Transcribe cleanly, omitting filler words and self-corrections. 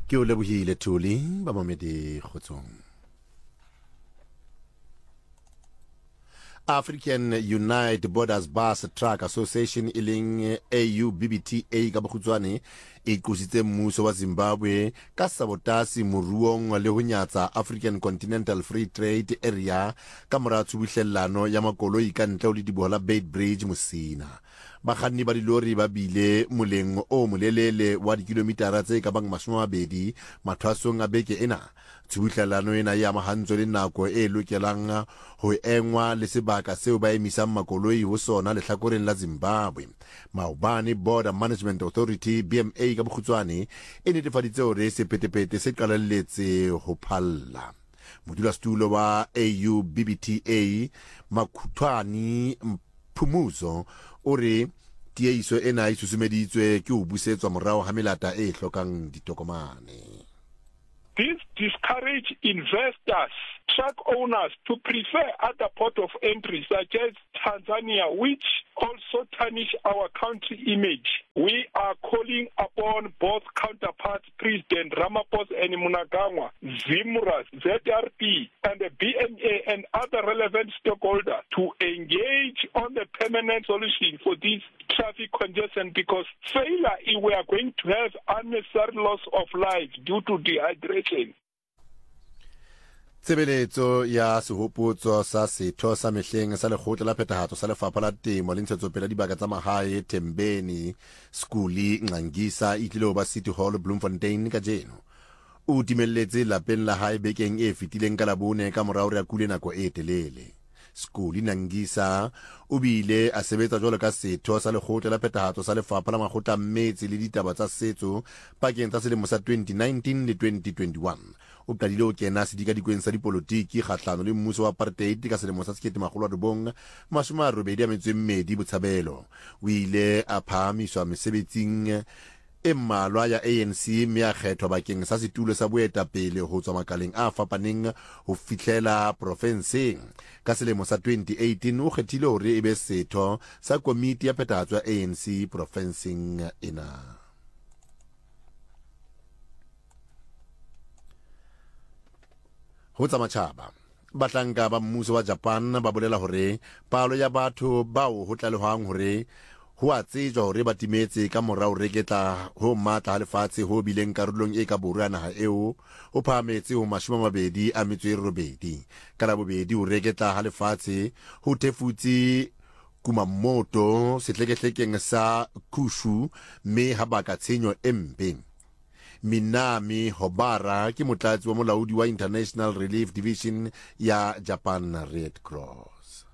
ke o lebohile Thuli ba mamedi kgotsong. African United Borders Bus Truck Association iling AUBBTA ka bokhutswane e qositse mmuso wa Zimbabwe ka sabotasi moruong le ho nyatsa African Continental Free Trade Area ka mora tshubuhlellano ya makoloi ka ntle ho dibola Beit Bridge Musina. Bakganni ba dilori ba bile moleng o molelele wa dikilometara tse ka bang 20 mathwasong a beke ena. Tshubuhlellano ena ya mahantswe le nako e lokelang ho engwa le sebaka seo ba emisang makoloi ho sona lehlakoreng la Zimbabwe. Maobane Border Management Authority BMA ka bokhutswane e netefaditse hore sepetepete se qalalletse ho phalla. Modulasetulo wa AUBBTA Makhuthwani Phumuzo ore tiehiso ena e susumeditswe ke ho busetswa morao ha melata e hlokang ditokomane. This discourage investors, truck owners to prefer other port of entry such as Tanzania, which also tarnish our country image. We are calling upon both counterparts, President Ramaphosa and Mnangagwa, ZIMRA, ZRP, and the BMA and other relevant stakeholders to engage on the permanent solution for this traffic congestion, because failure, we are going to have unnecessary loss of life due to dehydration. Tshebeletso ya sehopotso sa setho sa mehleng sa lekgotla la phethahatso sa lefapha la temo le ntshetsopele dibaka tsa mahae Thembeni Skuli Nqangisa itlilo ba City Hall Bloemfontein ka jeno. O timelletse lapeng la hae bekeng e fetileng ka labone ka morao re a kule nako e telele. Skuli Nqangisa o bile a sebetsa jwalo ka setho sa lekgotla la phethahatso sa lefapha la makgotla metsi le ditaba tsa setso pakeng tsa selemo sa 2019 le 2021. O qadile o kena sedikadikweng sa dipolotiki kgahlano le mmuso wa apartheid ka selemo sa 1982 Botshabelo. O ile a phahamiswa mesebetsing e mmalwa ya ANC mme a kgethwa bakeng sa setulo sa boetapele ho tswa makaleng a fapaneng ho fihlela profenseng. Ka selemo sa 2018 o kgethile hore ebe setho sa komiti ya phethahatso ya ANC profenseng ena. Ho tsa matjhaba, batlanka ba mmuso wa Japan ba bolela hore palo ya batho bao ho tlalehwang hore ho a tsejwa hore ba timetse ka mora ho reketla ho matla lefatshe ho bileng karolong e ka borwa naha eo ho phahametse ho 28. Ka la bobedi ho reketla ha lefatshe ho thefutse Kumamoto setleketlekeng sa Kyushu mme ha baka tshenyo empe. Minami Hobara ke motlatsi wa molaodi wa International Relief Division ya Japan Red Cross.